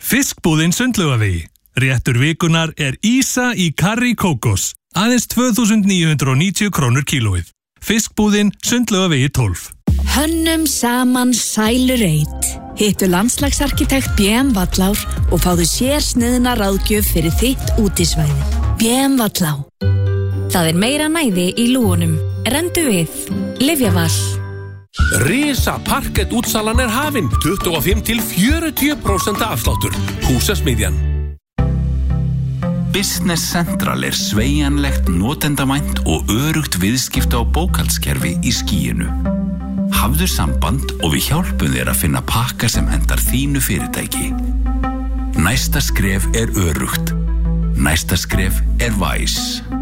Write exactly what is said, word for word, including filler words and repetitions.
Fiskbúðin Sundlaugavegi. Réttur vikunar er Ísa í karrí kókos. Aðeins tvö þúsund níu hundruð og níutíu krónur kílóið. Fiskbúðin Sundlaugavegi tólf. Hönnum saman sælureit. Hittu landslagsarkitekt B M Vallár og fáðu sér sniðna ráðgjöf fyrir þitt útisvæði. B M Vallá. Það er meira næði í lúgunum. Rendu við. Lyfjaval. Risa parkett útsalan er hafin. tuttugu og fimm til fjörutíu prósent afsláttur. Húsasmiðjan. Business Central er sveigjanlegt, notendavænt og örugt viðskipta á bókhaldskerfi í skýinu. Hafðu samband og við hjálpum þér að finna pakka sem hendar þínu fyrirtæki. Næsta skref er örugt. Næsta skref er Væs.